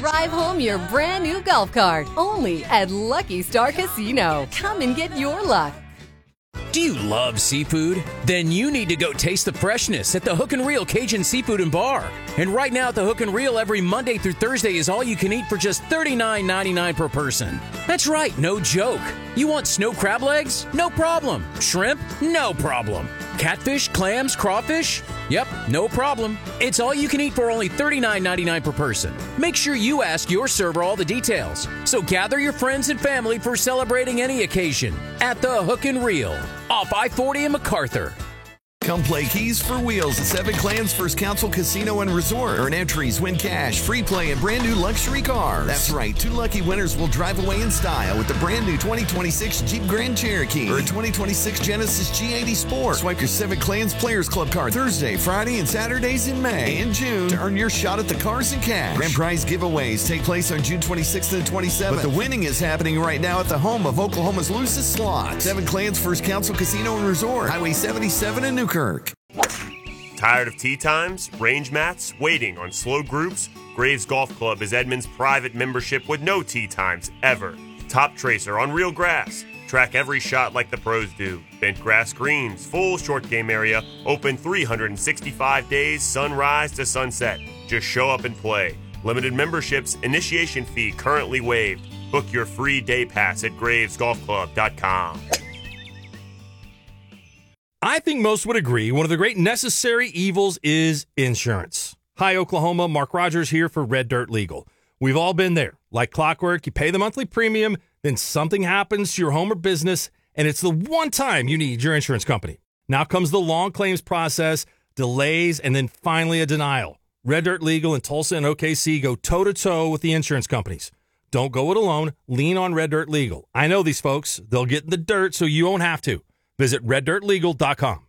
drive home your brand new golf cart. Only at Lucky Star Casino. Come and get your luck. Do you love seafood? Then you need to go taste the freshness at the Hook and Reel Cajun Seafood and Bar. And right now at the Hook and Reel, every Monday through Thursday is all you can eat for just $39.99 per person. That's right, no joke. You want snow crab legs? No problem. Shrimp? No problem. Catfish, clams, crawfish? Yep, no problem. It's all you can eat for only $39.99 per person. Make sure you ask your server all the details. So gather your friends and family for celebrating any occasion at the Hook and Reel off I-40 in MacArthur. Come play Keys for Wheels at Seven Clans First Council Casino and Resort. Earn entries, win cash, free play, and brand new luxury cars. That's right, 2 lucky winners will drive away in style with the brand new 2026 Jeep Grand Cherokee or a 2026 Genesis G80 Sport. Swipe your Seven Clans Players Club card Thursday, Friday, and Saturdays in May and June to earn your shot at the cars and cash. Grand prize giveaways take place on June 26th and 27th. But the winning is happening right now at the home of Oklahoma's loosest slots. Seven Clans First Council Casino and Resort, Highway 77 in Newkirk. Tired of tee times, range mats, waiting on slow groups? Graves Golf Club is Edmond's private membership with no tee times ever. Top tracer on real grass. Track every shot like the pros do. Bent grass greens, full short game area, open 365 days, sunrise to sunset. Just show up and play. Limited memberships, initiation fee currently waived. Book your free day pass at gravesgolfclub.com. I think most would agree one of the great necessary evils is insurance. Hi, Oklahoma. Mark Rogers here for Red Dirt Legal. We've all been there. Like clockwork, you pay the monthly premium, then something happens to your home or business, and it's the one time you need your insurance company. Now comes the long claims process, delays, and then finally a denial. Red Dirt Legal in Tulsa and OKC go toe-to-toe with the insurance companies. Don't go it alone. Lean on Red Dirt Legal. I know these folks. They'll get in the dirt so you won't have to. Visit reddirtlegal.com.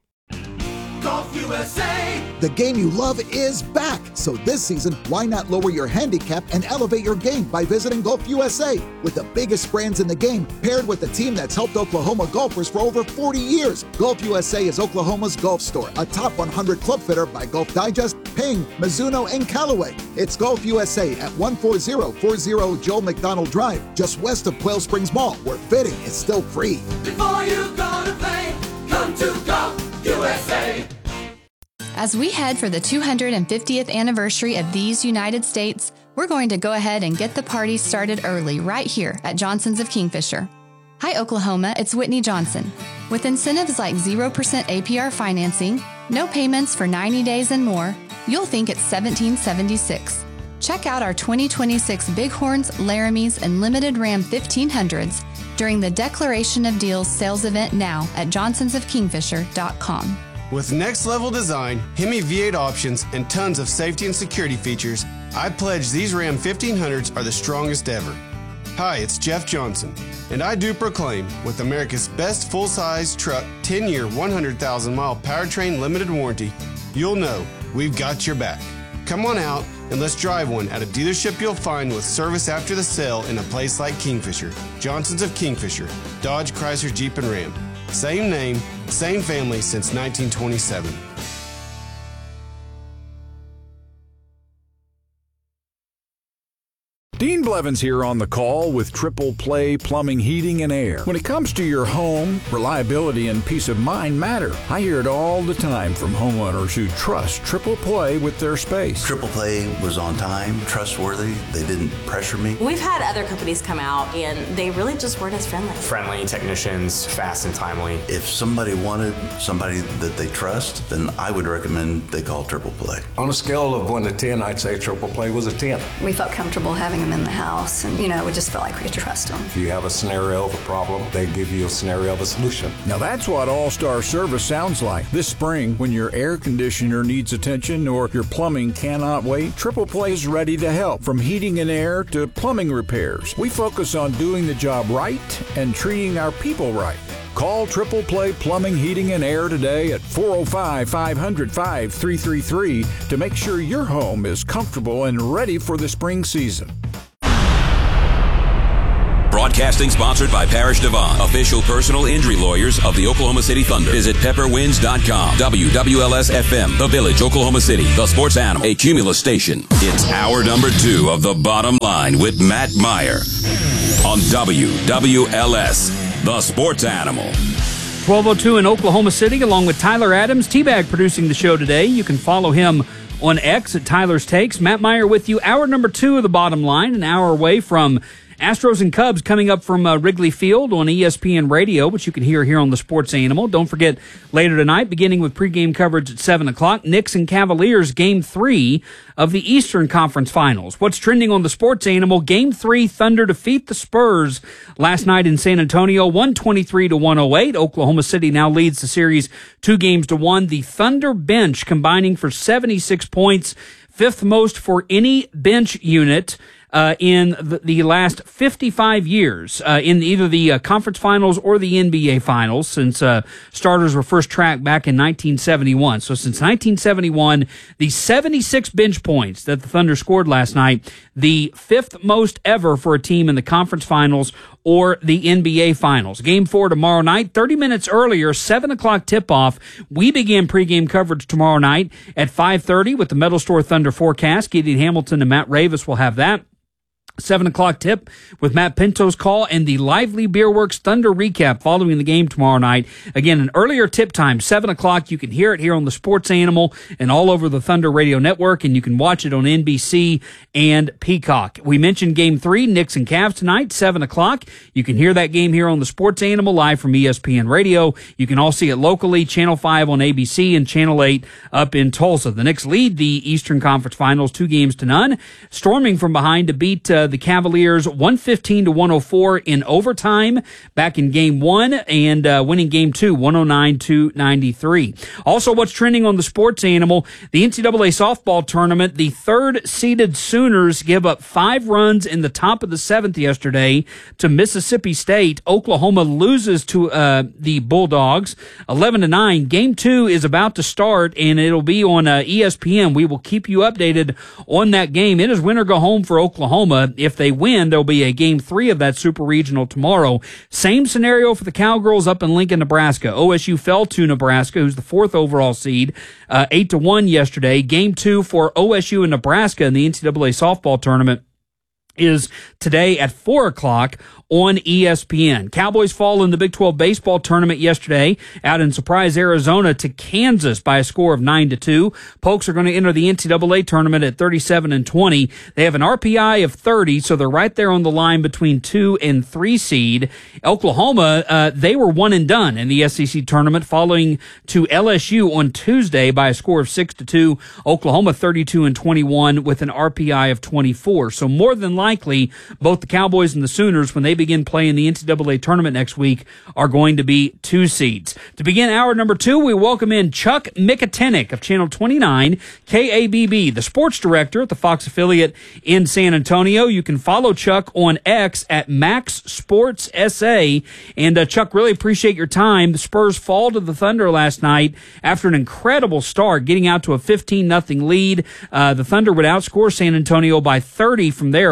Golf USA! The game you love is back. So this season, why not lower your handicap and elevate your game by visiting Golf USA? With the biggest brands in the game, paired with the team that's helped Oklahoma golfers for over 40 years. Golf USA is Oklahoma's golf store, a top 100 club fitter by Golf Digest, Ping, Mizuno, and Callaway. It's Golf USA at 14040 Joel McDonald Drive, just west of Quail Springs Mall, where fitting is still free. Before you go to play, come to Golf USA. As we head for the 250th anniversary of these United States, we're going to go ahead and get the party started early right here at Johnson's of Kingfisher. Hi, Oklahoma, it's Whitney Johnson. With incentives like 0% APR financing, no payments for 90 days and more, you'll think it's 1776. Check out our 2026 Bighorns, Laramies, and Limited Ram 1500s during the Declaration of Deals sales event now at johnsonsofkingfisher.com. With next-level design, Hemi V8 options, and tons of safety and security features, I pledge these Ram 1500s are the strongest ever. Hi, it's Jeff Johnson, and I do proclaim, with America's best full-size truck, 10-year, 100,000-mile powertrain limited warranty, you'll know we've got your back. Come on out and let's drive one at a dealership you'll find with service after the sale in a place like Kingfisher. Johnson's of Kingfisher, Dodge, Chrysler, Jeep, and Ram. Same name, same family since 1927. Dean Blevins here on the call with Triple Play Plumbing, Heating, and Air. When it comes to your home, reliability and peace of mind matter. I hear it all the time from homeowners who trust Triple Play with their space. Triple Play was on time, trustworthy. They didn't pressure me. We've had other companies come out and they really just weren't as friendly. Friendly technicians, fast and timely. If somebody wanted somebody that they trust, then I would recommend they call Triple Play. On a scale of 1 to 10, I'd say Triple Play was a 10. We felt comfortable having them in the house, and we just felt like we could trust them. If you have a scenario of a problem, they give you a scenario of a solution. Now that's what All-Star Service sounds like. This spring, when your air conditioner needs attention or your plumbing cannot wait, Triple Play is ready to help. From heating and air to plumbing repairs, we focus on doing the job right and treating our people right. Call Triple Play Plumbing, Heating, and Air today at 405-500-5333 to make sure your home is comfortable and ready for the spring season. Broadcasting sponsored by Parrish Devon, official personal injury lawyers of the Oklahoma City Thunder. Visit pepperwinds.com. WWLS-FM, The Village, Oklahoma City, the Sports Animal, a Cumulus station. It's hour number 2 of The Bottom Line with Matt Meyer on WWLS, the Sports Animal. 12:02 in Oklahoma City, along with Tyler Adams, T-Bag producing the show today. You can follow him on X at Tyler's Takes. Matt Meyer with you. Hour number 2 of The Bottom Line, an hour away from Astros and Cubs coming up from Wrigley Field on ESPN Radio, which you can hear here on the Sports Animal. Don't forget, later tonight, beginning with pregame coverage at 7 o'clock, Knicks and Cavaliers, Game 3 of the Eastern Conference Finals. What's trending on the Sports Animal? Game 3, Thunder defeat the Spurs last night in San Antonio, 123-108. Oklahoma City now leads the series 2-1. The Thunder bench combining for 76 points, fifth most for any bench unit in the last 55 years in either the conference finals or the NBA finals, since starters were first tracked back in 1971. So since 1971, the 76 bench points that the Thunder scored last night, the fifth most ever for a team in the conference finals or the NBA finals. Game 4 tomorrow night, 30 minutes earlier, 7 o'clock tip-off. We begin pregame coverage tomorrow night at 5:30 with the Metal Store Thunder forecast. Gideon Hamilton and Matt Ravis will have that. 7 o'clock tip with Matt Pinto's call and the Lively Beer Works Thunder recap following the game tomorrow night. Again, an earlier tip time, 7 o'clock. You can hear it here on the Sports Animal and all over the Thunder Radio Network, and you can watch it on NBC and Peacock. We mentioned Game 3, Knicks and Cavs tonight, 7 o'clock. You can hear that game here on the Sports Animal live from ESPN Radio. You can all see it locally, Channel 5 on ABC and Channel 8 up in Tulsa. The Knicks lead the Eastern Conference Finals 2-0, storming from behind to beat the Cavaliers 115-104 in overtime back in Game 1 and winning Game 2 109-93. Also, what's trending on the Sports Animal, the NCAA softball tournament, the third-seeded Sooners give up 5 runs in the top of the 7th yesterday to Mississippi State. Oklahoma loses to the Bulldogs 11-9. Game 2 is about to start, and it'll be on ESPN. We will keep you updated on that game. It is win or go home for Oklahoma. If they win, there'll be a Game 3 of that Super Regional tomorrow. Same scenario for the Cowgirls up in Lincoln, Nebraska. OSU fell to Nebraska, who's the 4th overall seed, 8-1 yesterday. Game 2 for OSU and Nebraska in the NCAA softball tournament is today at 4 o'clock on ESPN. Cowboys fall in the Big 12 baseball tournament yesterday out in Surprise, Arizona to Kansas by a score of 9-2. Pokes are going to enter the NCAA tournament at 37-20. They have an RPI of 30, so they're right there on the line between 2 and 3 seed. Oklahoma, they were one and done in the SEC tournament, following to LSU on Tuesday by a score of 6-2. Oklahoma 32-21 with an RPI of 24. So more than likely, both the Cowboys and the Sooners, when they begin playing the NCAA tournament next week, are going to be 2 seeds. To begin hour number 2, we welcome in Chuck Mikotenik of Channel 29, KABB, the sports director at the Fox affiliate in San Antonio. You can follow Chuck on X at Max Sports SA. And Chuck, really appreciate your time. The Spurs fall to the Thunder last night after an incredible start, getting out to a 15-0 lead. The Thunder would outscore San Antonio by 30 from there,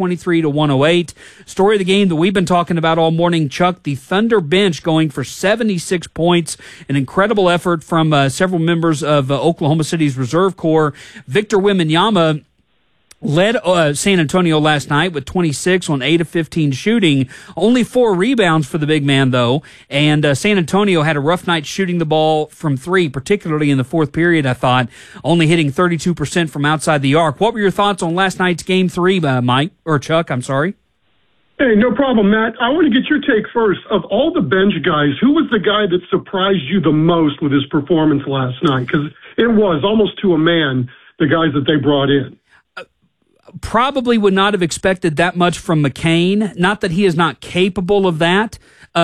123-108. Story of the game that we've been talking about all morning, Chuck, the Thunder bench going for 76 points, an incredible effort from several members of Oklahoma City's reserve corps. Victor Wembanyama led San Antonio last night with 26 on 8 of 15 shooting. Only 4 rebounds for the big man, though. And San Antonio had a rough night shooting the ball from 3, particularly in the 4th period, I thought, only hitting 32% from outside the arc. What were your thoughts on last night's Game 3, Mike? Or Chuck, I'm sorry. Hey, no problem, Matt. I want to get your take first. Of all the bench guys, who was the guy that surprised you the most with his performance last night? Because it was almoof to a man, the guys that they brought in. Probably would not have expected that much from McCain. Not that he is not capable of that.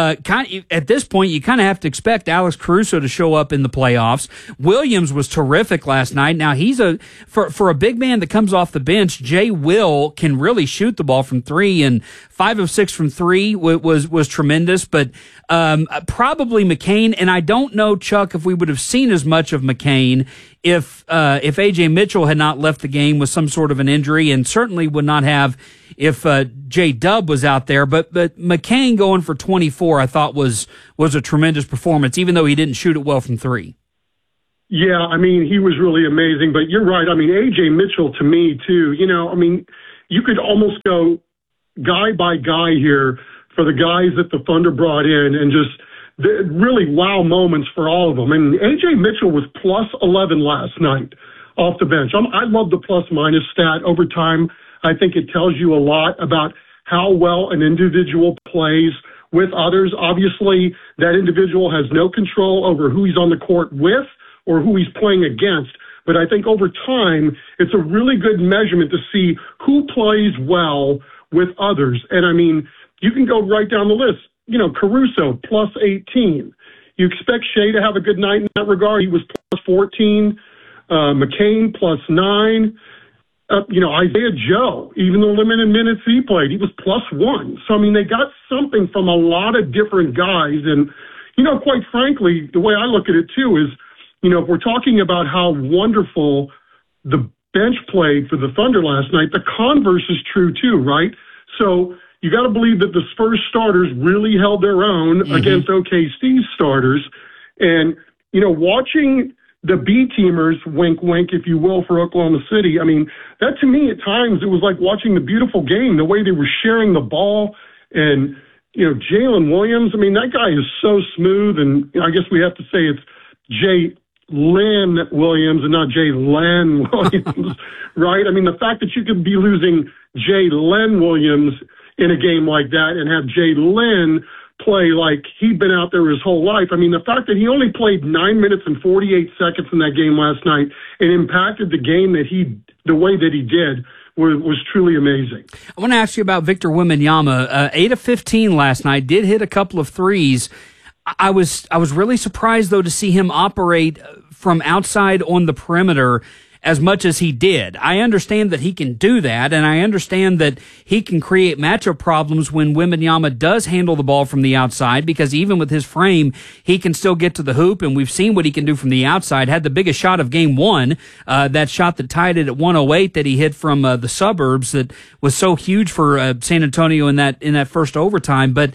At this point, you kind of have to expect Alex Caruso to show up in the playoffs. Williams was terrific last night. Now, he's for a big man that comes off the bench, Jay Will can really shoot the ball from 3, and 5 of 6 from 3 was tremendous. But probably McCain, and I don't know, Chuck, if we would have seen as much of McCain if A.J. Mitchell had not left the game with some sort of an injury, and certainly would not have if J-Dub was out there. But McCain going for 24, I thought was a tremendous performance, even though he didn't shoot it well from three. Yeah, I mean, he was really amazing. But you're right. I mean, A.J. Mitchell, to me, too, I mean, you could almost go guy by guy here for the guys that the Thunder brought in and just really wow moments for all of them. And A.J. Mitchell was plus 11 last night off the bench. I love the plus-minus stat over time. I think it tells you a lot about how well an individual plays with others. Obviously, that individual has no control over who he's on the court with or who he's playing against. But I think over time, it's a really good measurement to see who plays well with others. And I mean, you can go right down the list. Caruso, plus 18. You expect Shea to have a good night in that regard. He was plus 14. McCain, plus 9. Isaiah Joe, even the limited minutes he played, he was plus 1. So, I mean, they got something from a lot of different guys. And, quite frankly, the way I look at it, too, is, if we're talking about how wonderful the bench played for the Thunder last night, the converse is true, too, right? So you got to believe that the Spurs starters really held their own against OKC's starters. And, watching the B-teamers, wink, wink, if you will, for Oklahoma City, I mean, that to me at times, it was like watching the beautiful game, the way they were sharing the ball. And, Jalen Williams, I mean, that guy is so smooth. And I guess we have to say it's Jalen Williams and not Jalen Williams, right? I mean, the fact that you could be losing Jalen Williams in a game like that and have Jalen play like he'd been out there his whole life. I mean, the fact that he only played 9 minutes and 48 seconds in that game last night and impacted the game the way that he did was truly amazing. I want to ask you about Victor Wembanyama. 8 of 15 last night, did hit a couple of threes. I was really surprised, though, to see him operate from outside on the perimeter as much as he did. I understand that he can do that, and I understand that he can create matchup problems when Wembanyama does handle the ball from the outside, because even with his frame, he can still get to the hoop, and we've seen what he can do from the outside. Had the biggest shot of game one, that shot that tied it at 108 that he hit from the suburbs that was so huge for San Antonio in that first overtime. But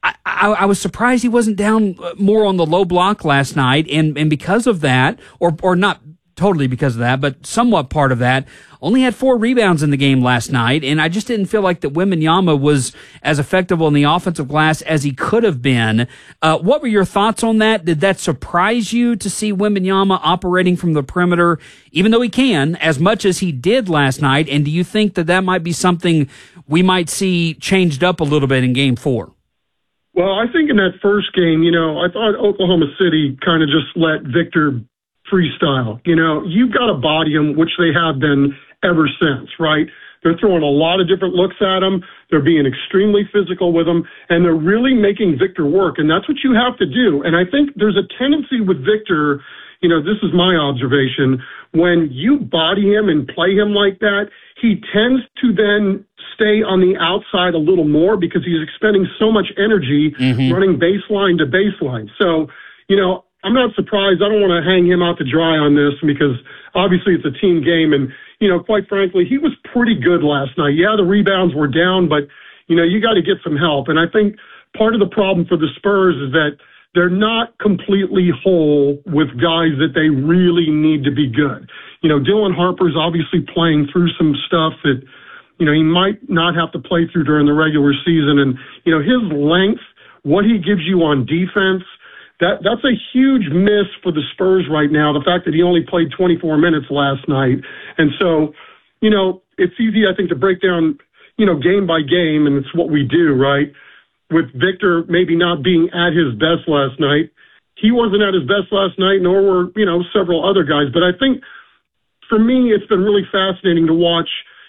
I was surprised he wasn't down more on the low block last night, and because of that, or not totally because of that, but somewhat part of that, only had 4 rebounds in the game last night, and I just didn't feel like that Wembanyama was as effective on the offensive glass as he could have been. What were your thoughts on that? Did that surprise you to see Wembanyama operating from the perimeter, even though he can, as much as he did last night, and do you think that might be something we might see changed up a little bit in Game 4? Well, I think in that first game, I thought Oklahoma City kind of just let Victor freestyle. You've got to body him, which they have been ever since, right? They're throwing a lot of different looks at him. They're being extremely physical with him, and they're really making Victor work, and that's what you have to do. And I think there's a tendency with Victor, this is my observation, when you body him and play him like that, he tends to then stay on the outside a little more because he's expending so much energy running baseline to baseline. So, I'm not surprised. I don't want to hang him out to dry on this because obviously it's a team game. And, quite frankly, he was pretty good last night. Yeah, the rebounds were down, but, you got to get some help. And I think part of the problem for the Spurs is that they're not completely whole with guys that they really need to be good. Dylan Harper's obviously playing through some stuff that, he might not have to play through during the regular season. And, his length, what he gives you on defense, that's a huge miss for the Spurs right now, the fact that he only played 24 minutes last night. And so, it's easy, I think, to break down, game by game, and it's what we do, right? With Victor maybe not being at his best last night. He wasn't at his best last night, nor were, several other guys. But I think, for me, it's been really fascinating to watch.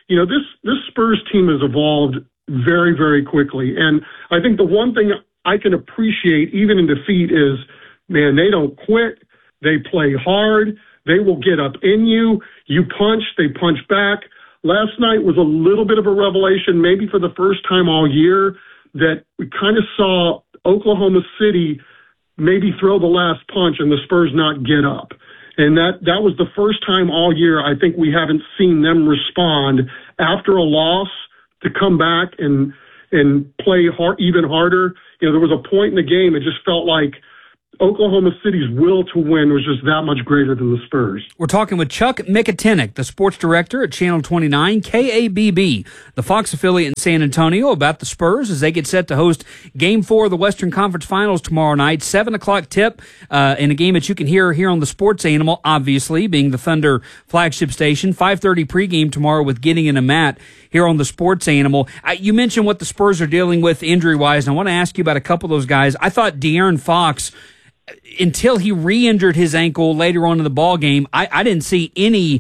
This Spurs team has evolved very, very quickly. And I think the one thing I can appreciate, even in defeat, is, man, they don't quit. They play hard. They will get up in you. You punch, they punch back. Last night was a little bit of a revelation, maybe for the first time all year, that we kind of saw Oklahoma City maybe throw the last punch and the Spurs not get up. And that was the first time all year I think we haven't seen them respond after a loss to come back and play even harder. You know, there was a point in the game, it just felt like Oklahoma City's will to win was just that much greater than the Spurs. We're talking with Chuck Mickatinick, the sports director at Channel 29, KABB, the Fox affiliate in San Antonio, about the Spurs as they get set to host Game 4 of the Western Conference Finals tomorrow night. 7 o'clock tip in a game that you can hear here on the Sports Animal, obviously, being the Thunder flagship station. 5:30 pregame tomorrow with Gideon and Matt here on the Sports Animal. You mentioned what the Spurs are dealing with injury-wise, and I want to ask you about a couple of those guys. I thought De'Aaron Fox, until he re-injured his ankle later on in the ball game, I didn't see any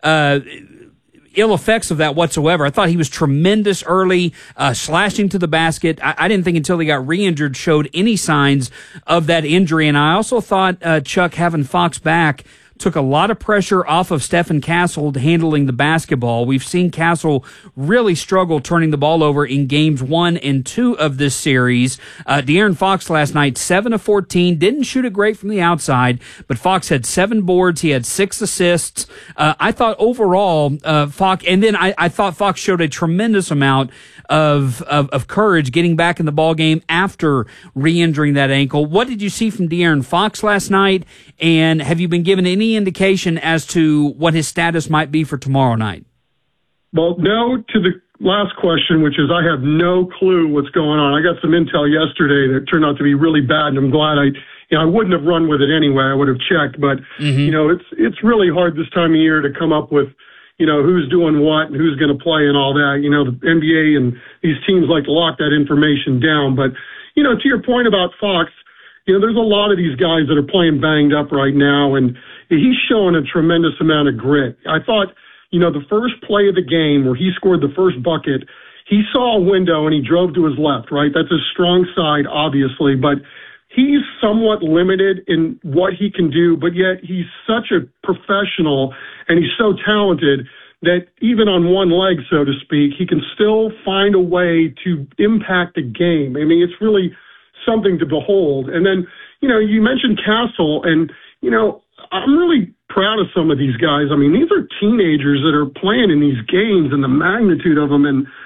ill effects of that whatsoever. I thought he was tremendous early, slashing to the basket. I didn't think until he got re-injured showed any signs of that injury. And I also thought, Chuck, having Fox back took a lot of pressure off of Stephen Castle handling the basketball. We've seen Castle really struggle turning the ball over in games 1 and 2 of this series. De'Aaron Fox last night, 7 of 14, didn't shoot it great from the outside, but Fox had 7 boards. He had 6 assists. I thought overall, Fox, and then I thought Fox showed a tremendous amount of courage getting back in the ball game after re-injuring that ankle. What did you see from De'Aaron Fox last night? And have you been given any indication as to what his status might be for tomorrow night? Well, no to the last question, which is I have no clue what's going on. I got some intel yesterday that turned out to be really bad, and I'm glad I wouldn't have run with it anyway. I would have checked, but it's really hard this time of year to come up with who's doing what and who's going to play and all that. The NBA and these teams like to lock that information down. But to your point about Fox, there's a lot of these guys that are playing banged up right now, and he's showing a tremendous amount of grit. I thought, the first play of the game where he scored the first bucket, he saw a window and he drove to his left, right? That's his strong side, obviously, but he's somewhat limited in what he can do, but yet he's such a professional and he's so talented that even on one leg, so to speak, he can still find a way to impact the game. I mean, it's really something to behold. And then, you mentioned Castle, and, I'm really proud of some of these guys. I mean, these are teenagers that are playing in these games and the magnitude of them. And,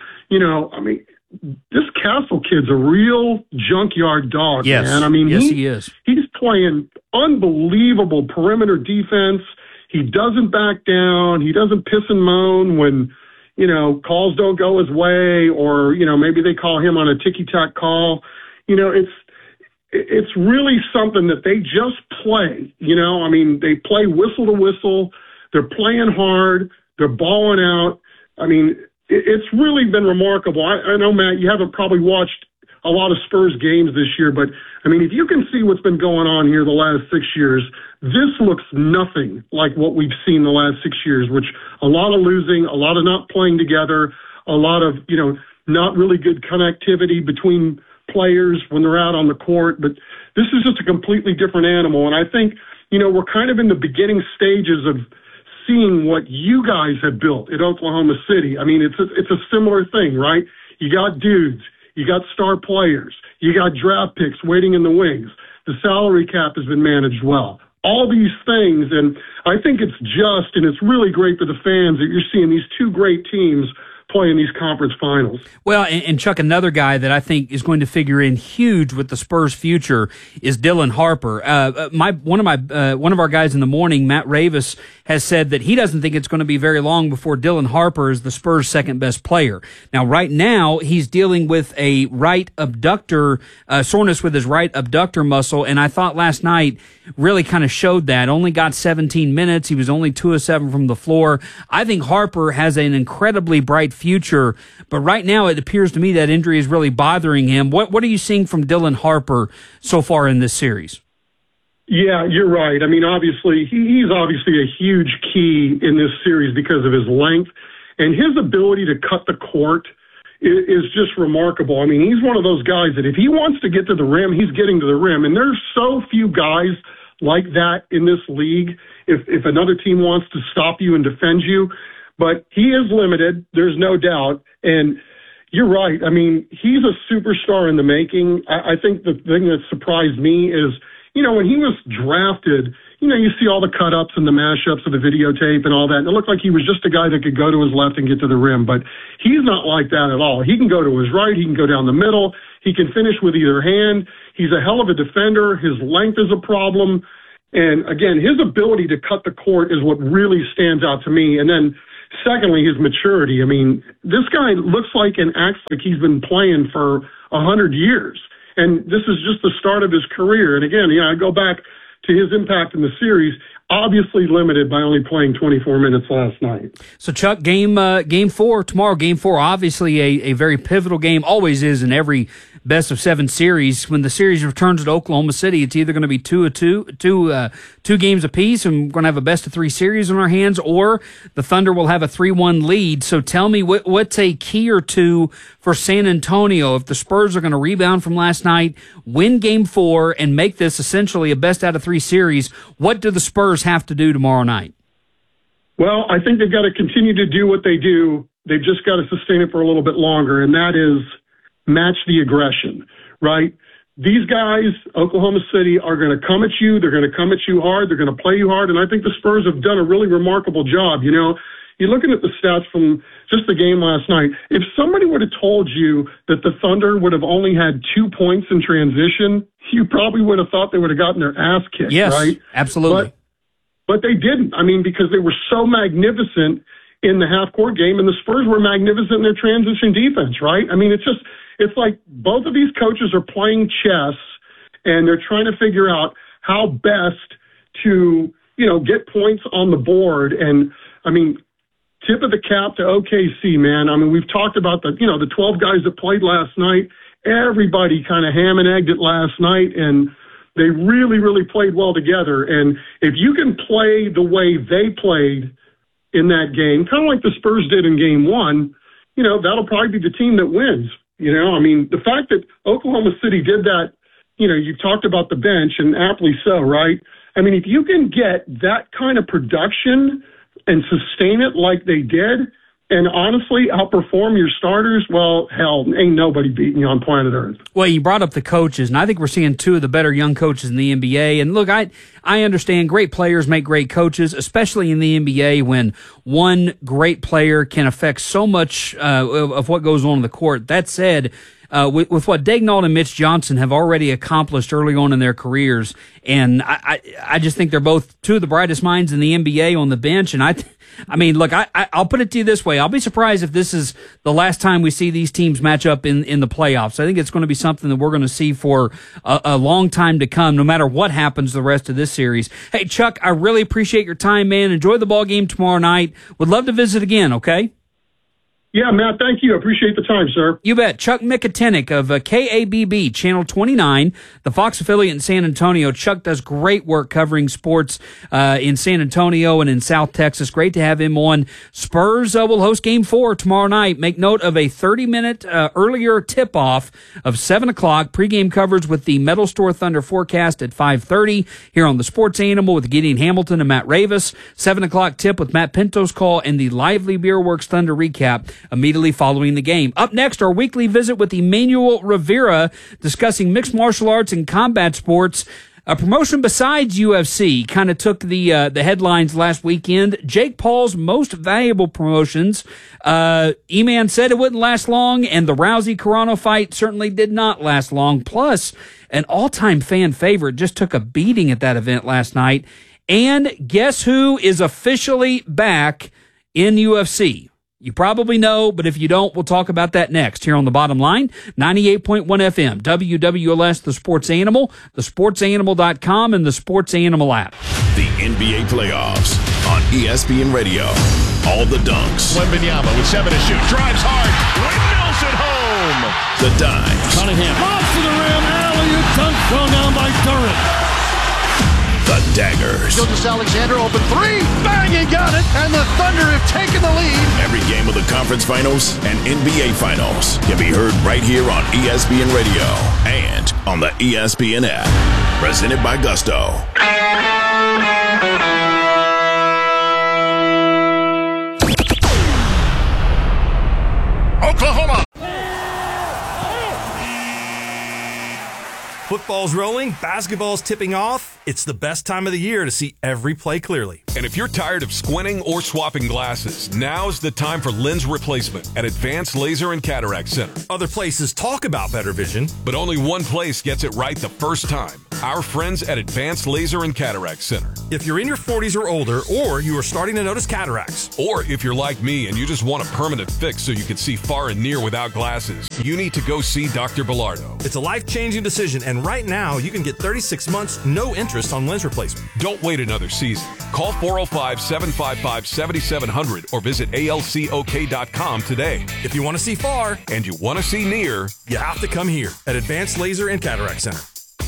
this Castle kid's a real junkyard dog, yes. Man. I mean, he is. He's playing unbelievable perimeter defense. He doesn't back down. He doesn't piss and moan when, calls don't go his way, or, maybe they call him on a ticky-tack call. It's really something that they just play, they play whistle to whistle. They're playing hard. They're balling out. I mean, it's really been remarkable. I know, Matt, you haven't probably watched a lot of Spurs games this year, but I mean, if you can see what's been going on here the last 6 years, this looks nothing like what we've seen the last 6 years, which a lot of losing, a lot of not playing together, a lot of, not really good connectivity between players when they're out on the court. But this is just a completely different animal. And I think, we're kind of in the beginning stages of seeing what you guys have built at Oklahoma City. I mean, it's a similar thing, right? You got dudes, you got star players, you got draft picks waiting in the wings. The salary cap has been managed well. All these things, and I think it's really great for the fans that you're seeing these two great teams play in these conference finals. Well, and Chuck, another guy that I think is going to figure in huge with the Spurs' future is Dylan Harper. One of our guys in the morning, Matt Ravis, has said that he doesn't think it's going to be very long before Dylan Harper is the Spurs' second best player. Now, right now, he's dealing with a right abductor, soreness with his right abductor muscle, and I thought last night really kind of showed that. Only got 17 minutes. He was only 2 of 7 from the floor. I think Harper has an incredibly bright future, but right now it appears to me that injury is really bothering him. What are you seeing from Dylan Harper so far in this series? Yeah, you're right. I mean, obviously, he's obviously a huge key in this series because of his length, and his ability to cut the court is just remarkable. I mean, he's one of those guys that if he wants to get to the rim, he's getting to the rim, and there's so few guys like that in this league if another team wants to stop you and defend you. But he is limited, there's no doubt, and you're right. I mean, he's a superstar in the making. I think the thing that surprised me is, when he was drafted, you see all the cut-ups and the mash-ups of the videotape and all that, and it looked like he was just a guy that could go to his left and get to the rim, but he's not like that at all. He can go to his right, he can go down the middle, he can finish with either hand. He's a hell of a defender. His length is a problem, and again, his ability to cut the court is what really stands out to me, and then secondly, his maturity. I mean, this guy looks like and acts like he's been playing for 100 years, and this is just the start of his career, and again, I go back to his impact in the series, obviously limited by only playing 24 minutes last night. So, Chuck, game 4 tomorrow, game 4, obviously a very pivotal game, always is in every best-of-7 series. When the series returns at Oklahoma City, it's either going to be two games apiece, and we're going to have a best-of-3 series on our hands, or the Thunder will have a 3-1 lead. So tell me, what's a key or two for San Antonio if the Spurs are going to rebound from last night, win game 4, and make this essentially a best-out-of-3 series? What do the Spurs have to do tomorrow night? Well, I think they've got to continue to do what they do. They've just got to sustain it for a little bit longer, and that is match the aggression, right? These guys, Oklahoma City, are going to come at you. They're going to come at you hard. They're going to play you hard. And I think the Spurs have done a really remarkable job. You're looking at the stats from just the game last night. If somebody would have told you that the Thunder would have only had 2 points in transition, you probably would have thought they would have gotten their ass kicked, yes, right? Absolutely. But they didn't. I mean, because they were so magnificent in the half-court game, and the Spurs were magnificent in their transition defense, right? I mean, it's like both of these coaches are playing chess, and they're trying to figure out how best to, get points on the board. And, I mean, tip of the cap to OKC, man. I mean, we've talked about the 12 guys that played last night. Everybody kind of ham and egged it last night, and they really, really played well together. And if you can play the way they played in that game, kind of like the Spurs did in game 1, that'll probably be the team that wins. I mean, the fact that Oklahoma City did that, you talked about the bench, and aptly so, right? I mean, if you can get that kind of production and sustain it like they did, and honestly outperform your starters, well, hell, ain't nobody beating you on planet Earth. Well, you brought up the coaches, and I think we're seeing two of the better young coaches in the NBA. And look, I understand great players make great coaches, especially in the NBA when one great player can affect so much of what goes on in the court. That said, with what Daigneault and Mitch Johnson have already accomplished early on in their careers, and I just think they're both two of the brightest minds in the NBA on the bench. And I mean, look, I'll put it to you this way. I'll be surprised if this is the last time we see these teams match up in the playoffs. I think it's going to be something that we're going to see for a long time to come, no matter what happens the rest of this series. Hey, Chuck, I really appreciate your time, man. Enjoy the ball game tomorrow night. Would love to visit again, okay? Yeah, Matt, thank you. Appreciate the time, sir. You bet. Chuck Miketinec of KABB, Channel 29, the Fox affiliate in San Antonio. Chuck does great work covering sports in San Antonio and in South Texas. Great to have him on. Spurs will host Game 4 tomorrow night. Make note of a 30-minute earlier tip-off of 7 o'clock. Pre-game coverage with the Metal Store Thunder forecast at 5:30 here on the Sports Animal with Gideon Hamilton and Matt Ravis. 7 o'clock tip with Matt Pinto's call and the Lively Beer Works Thunder recap immediately following the game. Up next, our weekly visit with Emmanuel Rivera discussing mixed martial arts and combat sports. A promotion besides UFC kind of took the headlines last weekend. Jake Paul's most valuable promotions. E-Man said it wouldn't last long, and the Rousey-Carano fight certainly did not last long. Plus, an all-time fan favorite just took a beating at that event last night. And guess who is officially back in UFC? You probably know, but if you don't, we'll talk about that next here on The Bottom Line, 98.1 FM, WWLS, The Sports Animal, thesportsanimal.com, and the Sports Animal app. The NBA playoffs on ESPN Radio. All the dunks. Wembanyama with 7 to shoot. Drives hard. Windmills it home. The dimes. Cunningham. Lobs to the rim. Alley-oop dunk thrown down by Durant. The daggers. Gilgeous-Alexander open 3. Bang, he got it. And the Thunder have taken the lead. Every game of the conference finals and NBA finals can be heard right here on ESPN Radio and on the ESPN app. Presented by Gusto. Oklahoma. Football's rolling, basketball's tipping off. It's the best time of the year to see every play clearly. And if you're tired of squinting or swapping glasses, now's the time for lens replacement at Advanced Laser and Cataract Center. Other places talk about better vision, but only one place gets it right the first time. Our friends at Advanced Laser and Cataract Center. If you're in your 40s or older, or you are starting to notice cataracts, or if you're like me and you just want a permanent fix so you can see far and near without glasses, you need to go see Dr. Bilardo. It's a life-changing decision, and right now you can get 36 months, no interest on lens replacement. Don't wait another season. Call 405-755-7700 or visit alcok.com today. If you want to see far and you want to see near, you have to come here at Advanced Laser and Cataract Center.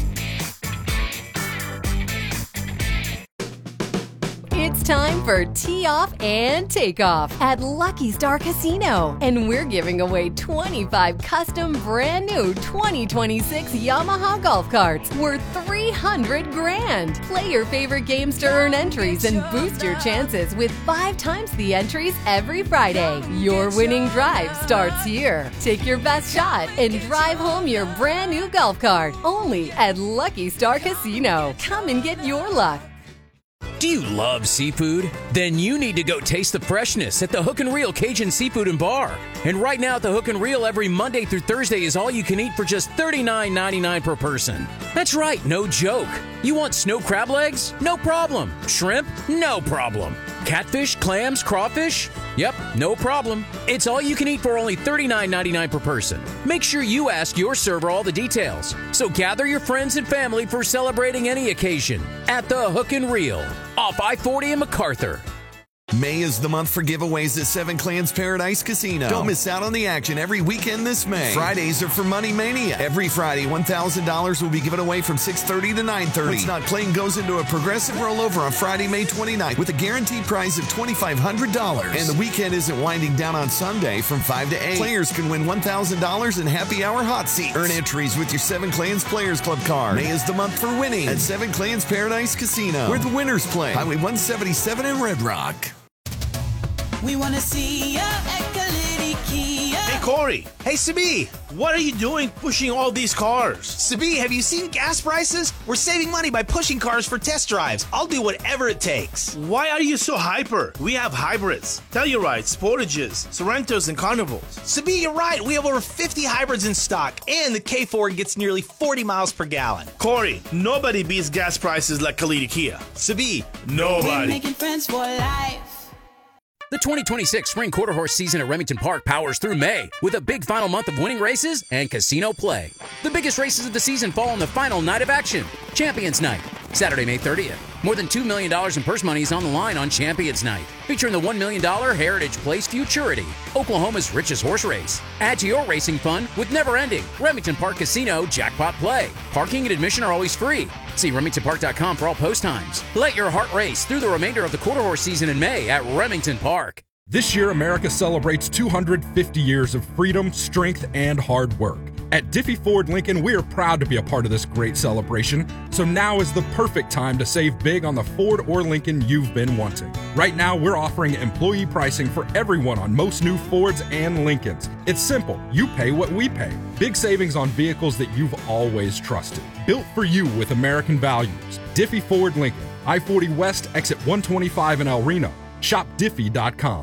It's time for Tee Off and Takeoff at Lucky Star Casino. And we're giving away 25 custom brand new 2026 Yamaha golf carts worth $300,000. Play your favorite games to earn entries and boost your chances with 5 times the entries every Friday. Your winning drive starts here. Take your best shot and drive home your brand new golf cart only at Lucky Star Casino. Come and get your luck. Do you love seafood? Then you need to go taste the freshness at the Hook and Reel Cajun Seafood and Bar. And right now at the Hook and Reel, every Monday through Thursday is all you can eat for just $39.99 per person. That's right, no joke. You want snow crab legs? No problem. Shrimp? No problem. Catfish, clams, crawfish? Yep, no problem. It's all you can eat for only $39.99 per person. Make sure you ask your server all the details. So gather your friends and family for celebrating any occasion at the Hook and Reel off I-40 in MacArthur. May is the month for giveaways at Seven Clans Paradise Casino. Don't miss out on the action every weekend this May. Fridays are for Money Mania. Every Friday, $1,000 will be given away from 6:30 to 9:30. What's not playing goes into a progressive rollover on Friday, May 29th with a guaranteed prize of $2,500. And the weekend isn't winding down on Sunday from 5 to 8. Players can win $1,000 in happy hour hot seats. Earn entries with your Seven Clans Players Club card. May is the month for winning at Seven Clans Paradise Casino, where the winners play. Highway 177 in Red Rock. We want to see ya at Kalidi Kia. Hey, Corey. Hey, Sabi. What are you doing pushing all these cars? Sabi, have you seen gas prices? We're saving money by pushing cars for test drives. I'll do whatever it takes. Why are you so hyper? We have hybrids, Tellurides, Sportages, Sorrentos, and Carnivals. Sabi, you're right. We have over 50 hybrids in stock, and the K4 gets nearly 40 miles per gallon. Corey, nobody beats gas prices like Kalidi Kia. Sabi, nobody. We're making friends for life. The 2026 Spring Quarter Horse season at Remington Park powers through May with a big final month of winning races and casino play. The biggest races of the season fall on the final night of action, Champions Night, Saturday, May 30th. More than $2 million in purse money is on the line on Champions Night, featuring the $1 million Heritage Place Futurity, Oklahoma's richest horse race. Add to your racing fun with never-ending Remington Park Casino Jackpot Play. Parking and admission are always free. See RemingtonPark.com for all post times. Let your heart race through the remainder of the quarter horse season in May at Remington Park. This year, America celebrates 250 years of freedom, strength, and hard work. At Diffie Ford Lincoln, we are proud to be a part of this great celebration, so now is the perfect time to save big on the Ford or Lincoln you've been wanting. Right now, we're offering employee pricing for everyone on most new Fords and Lincolns. It's simple. You pay what we pay. Big savings on vehicles that you've always trusted. Built for you with American values. Diffie Ford Lincoln, I-40 West, exit 125 in El Reno. Shop Diffie.com.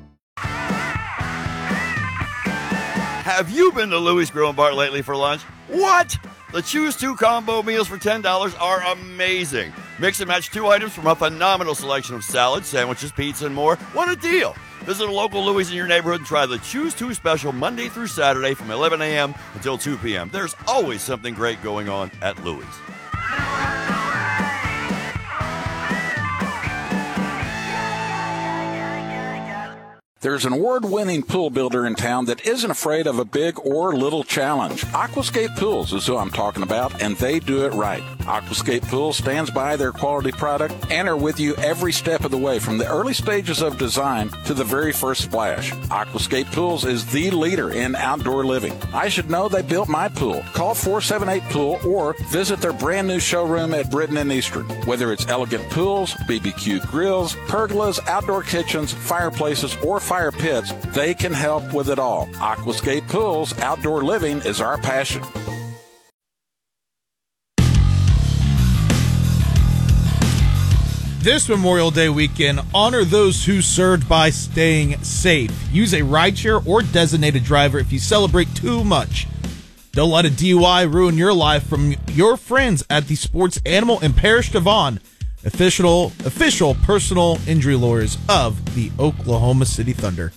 Have you been to Louis Grill & Bar lately for lunch? What? The Choose 2 combo meals for $10 are amazing. Mix and match 2 items from a phenomenal selection of salads, sandwiches, pizza, and more. What a deal! Visit a local Louis in your neighborhood and try the Choose 2 special Monday through Saturday from 11 a.m. until 2 p.m. There's always something great going on at Louis. There's an award-winning pool builder in town that isn't afraid of a big or little challenge. Aquascape Pools is who I'm talking about, and they do it right. Aquascape Pools stands by their quality product and are with you every step of the way, from the early stages of design to the very first splash. Aquascape Pools is the leader in outdoor living. I should know they built my pool. Call 478-POOL or visit their brand new showroom at Britton and Eastern. Whether it's elegant pools, BBQ grills, pergolas, outdoor kitchens, fireplaces, or fire pits, they can help with it all. Aquascape Pools, outdoor living is our passion. This Memorial Day weekend, honor those who served by staying safe. Use a rideshare or designated driver if you celebrate too much. Don't let a DUI ruin your life. From your friends at the Sports Animal and Parish Devon, official personal injury lawyers of the Oklahoma City Thunder.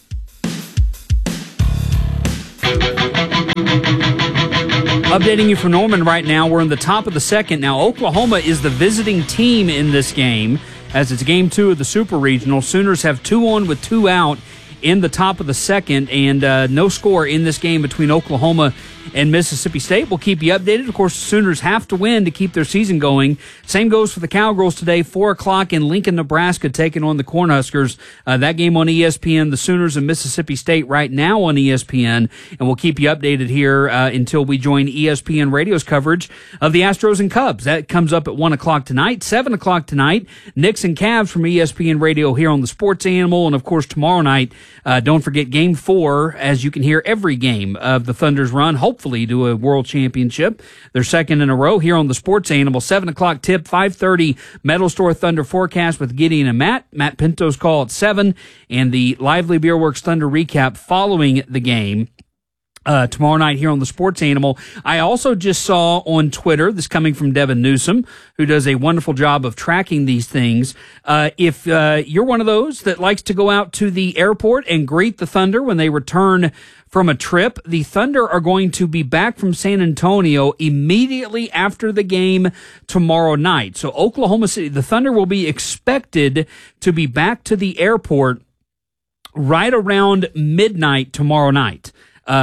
Updating you from Norman right now. We're in the top of the second. Now, Oklahoma is the visiting team in this game, as it's game 2 of the Super Regional. Sooners have 2 on with 2 out in the top of the second, and no score in this game between Oklahoma and Mississippi State. We'll keep you updated. Of course, the Sooners have to win to keep their season going. Same goes for the Cowgirls today, 4 o'clock in Lincoln, Nebraska, taking on the Cornhuskers. That game on ESPN, the Sooners and Mississippi State right now on ESPN, and we'll keep you updated here until we join ESPN Radio's coverage of the Astros and Cubs. That comes up at 1 o'clock tonight. 7 o'clock tonight, Knicks and Cavs from ESPN Radio here on the Sports Animal, and of course tomorrow night, don't forget Game 4, as you can hear every game of the Thunder's run, hopefully to a world championship. Their second in a row here on the Sports Animal. 7 o'clock tip, 5:30 Metal Store Thunder forecast with Gideon and Matt. Matt Pinto's call at 7, and the Lively Beer Works Thunder recap following the game. Tomorrow night here on the Sports Animal. I also just saw on Twitter, this coming from Devin Newsom, who does a wonderful job of tracking these things. If you're one of those that likes to go out to the airport and greet the Thunder when they return from a trip, the Thunder are going to be back from San Antonio immediately after the game tomorrow night. So Oklahoma City, the Thunder will be expected to be back to the airport right around midnight tomorrow night.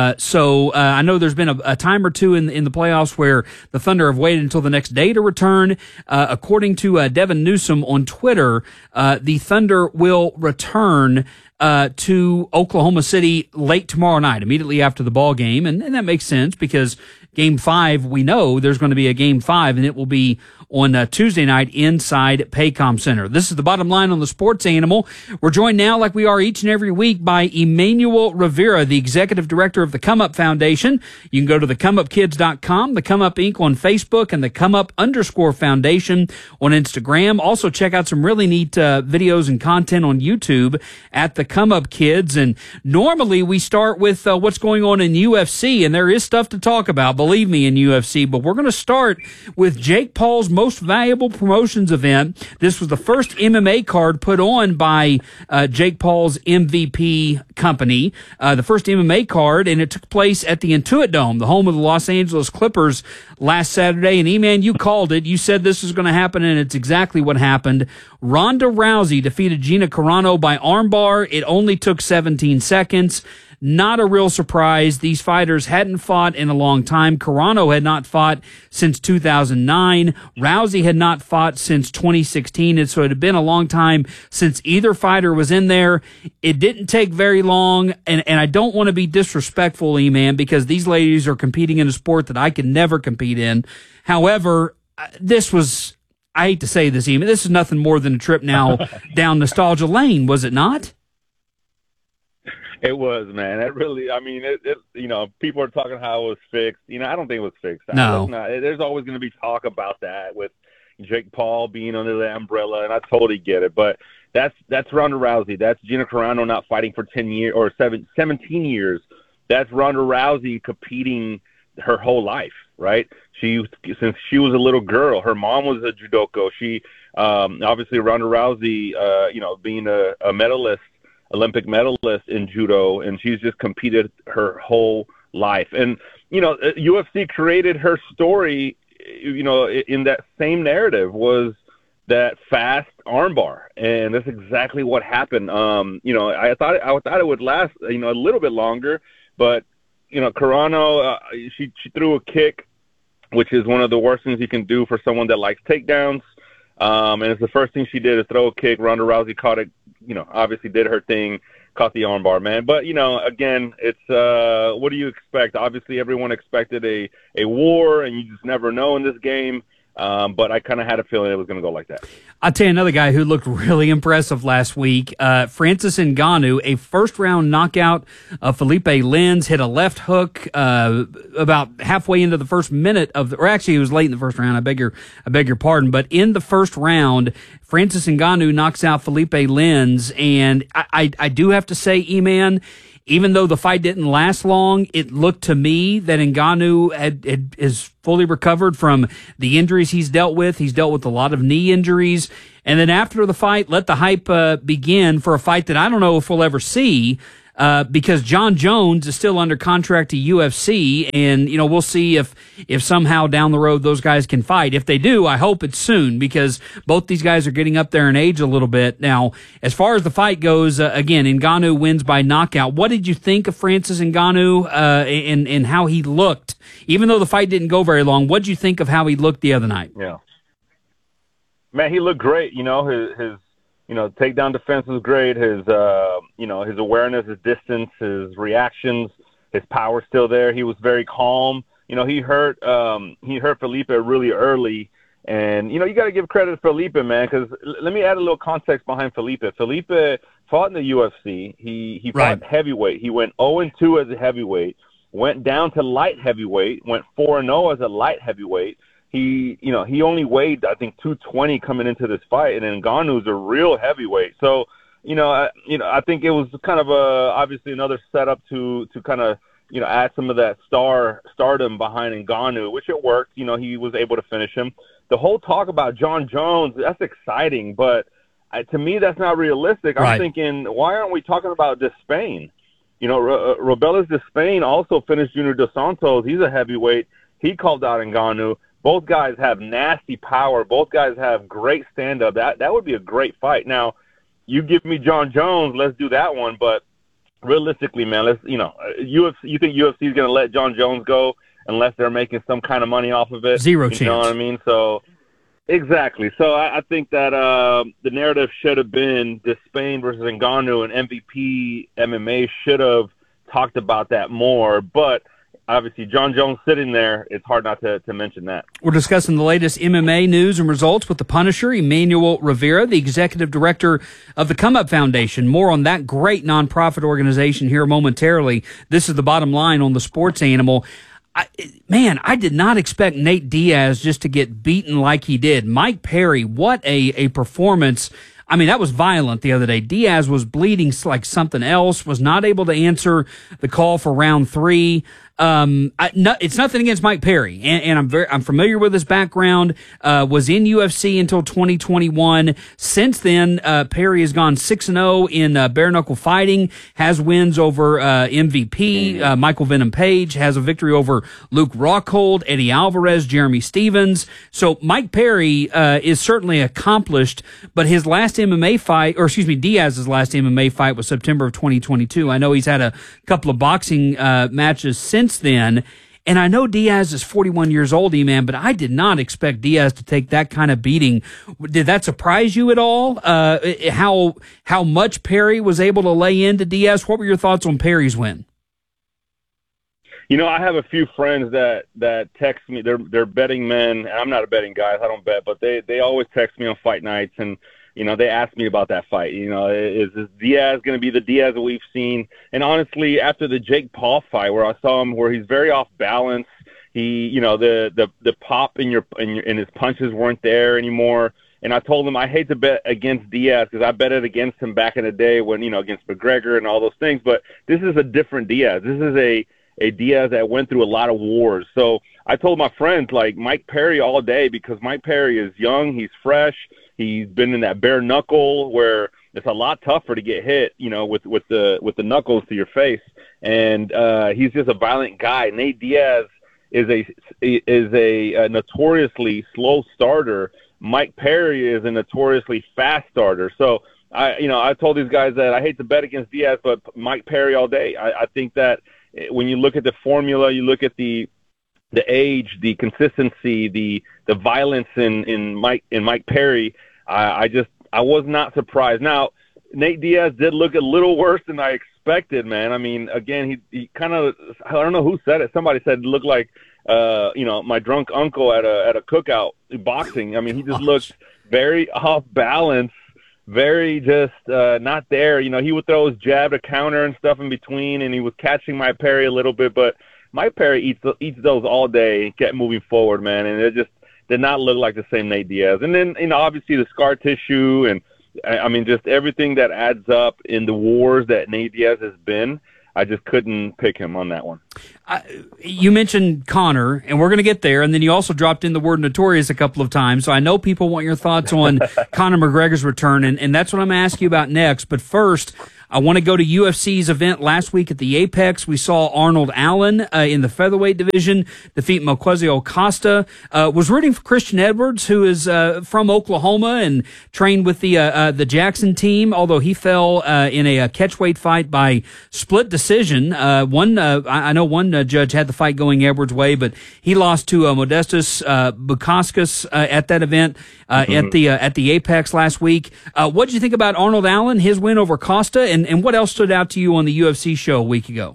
So I know there's been a time or two in the playoffs where the Thunder have waited until the next day to return. According to Devin Newsom on Twitter, the Thunder will return to Oklahoma City late tomorrow night, immediately after the ball game, and that makes sense because Game 5, we know there's going to be a Game 5, and it will be on Tuesday night inside Paycom Center. This is the bottom line on the Sports Animal. We're joined now, like we are each and every week, by Emmanuel Rivera, the executive director of the Come Up Foundation. You can go to thecomeupkids.com, the Come Up Inc. on Facebook, and the Come Up _Foundation on Instagram. Also, check out some really neat videos and content on YouTube at the Come Up Kids. And normally we start with what's going on in UFC, and there is stuff to talk about, believe me, in UFC. But we're going to start with Jake Paul's Most Valuable Promotions event. This was the first MMA card put on by Jake Paul's MVP company, the first MMA card, and it took place at the Intuit Dome, the home of the Los Angeles Clippers, last Saturday. And E-Man, you called it. You said this was going to happen, and it's exactly what happened. Ronda Rousey defeated Gina Carano by armbar. It only took 17 seconds. Not a real surprise. These fighters hadn't fought in a long time. Carano had not fought since 2009. Rousey had not fought since 2016. And so it had been a long time since either fighter was in there. It didn't take very long. And I don't want to be disrespectful, E-Man, because these ladies are competing in a sport that I can never compete in. However, this was, I hate to say this, E-Man, this is nothing more than a trip now down nostalgia lane, was it not? It was, man. That really, I mean, it you know, people are talking how it was fixed. You know, I don't think it was fixed. No. There's always going to be talk about that with Jake Paul being under the umbrella, and I totally get it. But that's Ronda Rousey. That's Gina Carano not fighting for 10 years or 17 years. That's Ronda Rousey competing her whole life, right? Since she was a little girl, her mom was a judoka. She, obviously, Ronda Rousey, being a medalist, Olympic medalist in judo, and she's just competed her whole life. And, you know, UFC created her story, you know, in that same narrative was that fast armbar. And that's exactly what happened. You know, I thought it would last, you know, a little bit longer, but, you know, Carano, she threw a kick, which is one of the worst things you can do for someone that likes takedowns. And it's the first thing she did is throw a kick. Ronda Rousey caught it, you know, obviously did her thing, caught the armbar, man. But, you know, again, it's what do you expect? Obviously, everyone expected a war, and you just never know in this game. But I kind of had a feeling it was going to go like that. I'll tell you another guy who looked really impressive last week, Francis Ngannou, a first-round knockout of Felipe Lins, hit a left hook about halfway into the first minute or actually it was late in the first round, I beg your pardon, but in the first round, Francis Ngannou knocks out Felipe Lins, and I do have to say, E-Man, even though the fight didn't last long, it looked to me that Ngannou is fully recovered from the injuries he's dealt with. He's dealt with a lot of knee injuries. And then after the fight, let the hype begin for a fight that I don't know if we'll ever see, because John Jones is still under contract to UFC, and we'll see if somehow down the road those guys can fight. If they do, I hope it's soon, because both these guys are getting up there in age a little bit. Now, as far as the fight goes, again, Ngannou wins by knockout. What did you think of Francis Ngannou and how he looked? Even though the fight didn't go very long, what did you think of how he looked the other night? Yeah, man, he looked great. His takedown defense was great. His his awareness, his distance, his reactions, his power's still there. He was very calm. He hurt Felipe really early, and you got to give credit to Felipe, man. Because let me add a little context behind Felipe. Felipe fought in the UFC. He fought heavyweight. He went 0-2 as a heavyweight. Went down to light heavyweight. Went 4-0 as a light heavyweight. He only weighed, I think, 220 coming into this fight, and Ngannou's a real heavyweight. So, I think it was kind of obviously another setup to kind of, add some of that stardom behind Ngannou, which it worked. He was able to finish him. The whole talk about John Jones, that's exciting, but to me, that's not realistic. Right. I'm thinking, why aren't we talking about Despain? Robelis Despain also finished Junior Dos Santos. He's a heavyweight. He called out Ngannou. Both guys have nasty power. Both guys have great stand-up. That would be a great fight. Now, you give me John Jones, let's do that one. But realistically, man, UFC. You think UFC is going to let John Jones go unless they're making some kind of money off of it? Zero chance. You know what I mean? So exactly. So I think that the narrative should have been Despain versus Ngannou, and MVP MMA should have talked about that more. But obviously, John Jones sitting there, it's hard not to mention that. We're discussing the latest MMA news and results with the Punisher, Emmanuel Rivera, the executive director of the Come Up Foundation. More on that great nonprofit organization here momentarily. This is the bottom line on the Sports Animal. I did not expect Nate Diaz just to get beaten like he did. Mike Perry, what a performance. I mean, that was violent the other day. Diaz was bleeding like something else, was not able to answer the call for round 3. It's nothing against Mike Perry, and I'm familiar with his background. Was in UFC until 2021. Since then, Perry has gone 6-0 in bare knuckle fighting. Has wins over MVP Michael Venom Page. Has a victory over Luke Rockhold, Eddie Alvarez, Jeremy Stevens. So Mike Perry is certainly accomplished. But his last MMA fight, Diaz's last MMA fight was September of 2022. I know he's had a couple of boxing matches since then, and I know Diaz is 41 years old, E-Man, but I did not expect Diaz to take that kind of beating. Did that surprise you at all? How much Perry was able to lay into Diaz? What were your thoughts on Perry's win? I have a few friends that text me. They're betting men. I'm not a betting guy. I don't bet, but they always text me on fight nights, and they asked me about that fight. Is this Diaz going to be the Diaz that we've seen? And honestly, after the Jake Paul fight, where I saw him where he's very off balance, he, the pop in his punches weren't there anymore. And I told him I hate to bet against Diaz because I betted against him back in the day when, against McGregor and all those things. But this is a different Diaz. This is a Diaz that went through a lot of wars. So I told my friends, like, Mike Perry all day, because Mike Perry is young, he's fresh. He's been in that bare knuckle where it's a lot tougher to get hit, with the knuckles to your face. And he's just a violent guy. Nate Diaz is a notoriously slow starter. Mike Perry is a notoriously fast starter. So I told these guys that I hate to bet against Diaz, but Mike Perry all day. I think that when you look at the formula, you look at the age, the consistency, the violence in Mike Perry. I was not surprised. Now, Nate Diaz did look a little worse than I expected, man. I mean, again, he kind of, I don't know who said it. Somebody said it looked like my drunk uncle at a cookout boxing. I mean, he just looked very off balance, very just not there. He would throw his jab to counter and stuff in between, and he was catching Mike Perry a little bit, but Mike Perry eats those all day and kept moving forward, man, and it just did not look like the same Nate Diaz. And then, obviously the scar tissue and, I mean, just everything that adds up in the wars that Nate Diaz has been, I just couldn't pick him on that one. You mentioned Conor, and we're going to get there, and then you also dropped in the word notorious a couple of times, so I know people want your thoughts on Conor McGregor's return, and that's what I'm going to ask you about next. But first, I want to go to UFC's event last week at the Apex. We saw Arnold Allen in the featherweight division defeat Mokwesi Costa. Was rooting for Christian Edwards, who is from Oklahoma and trained with the Jackson team, although he fell in a catchweight fight by split decision. I know one judge had the fight going Edwards' way, but he lost to Modestas Bukauskas at that event at the Apex last week. What did you think about Arnold Allen, his win over Costa, and what else stood out to you on the UFC show a week ago?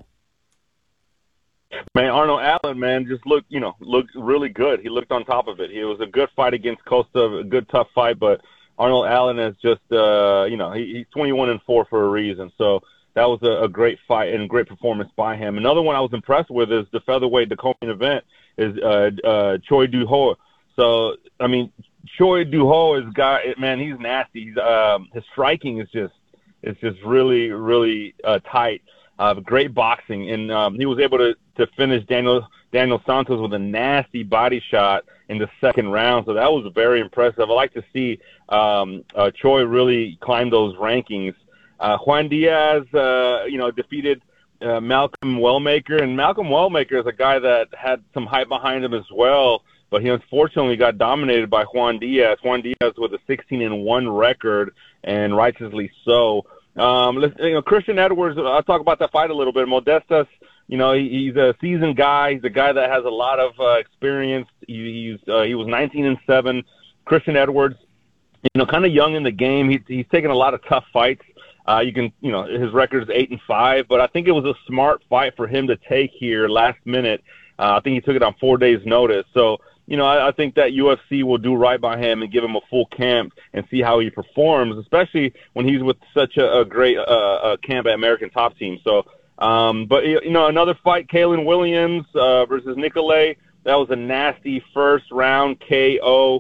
Man, Arnold Allen, man, just looked really good. He looked on top of it. It was a good fight against Costa, a good tough fight, but Arnold Allen is just, he's 21-4 for a reason. So that was a great fight and great performance by him. Another one I was impressed with is the featherweight, the co-main event, is Choi Do-ho. So, I mean, Choi Do-ho he's nasty. His striking is just really, really tight. Great boxing, and he was able to finish Daniel Santos with a nasty body shot in the second round. So that was very impressive. I like to see Choi really climb those rankings. Juan Diaz, defeated Malcolm Wellmaker, and Malcolm Wellmaker is a guy that had some hype behind him as well, but he unfortunately got dominated by Juan Diaz. Juan Diaz with a 16-1 record, and righteously so. Christian Edwards, I'll talk about that fight a little bit. Modestas, he's a seasoned guy. He's a guy that has a lot of experience. He was 19-7. Christian Edwards, kind of young in the game. He's taken a lot of tough fights. His record is 8-5, but I think it was a smart fight for him to take here last minute. I think he took it on 4 days' notice. So, I think that UFC will do right by him and give him a full camp and see how he performs, especially when he's with such a great camp at American Top Team. So, another fight, Kalen Williams versus Nicolay. That was a nasty first round KO.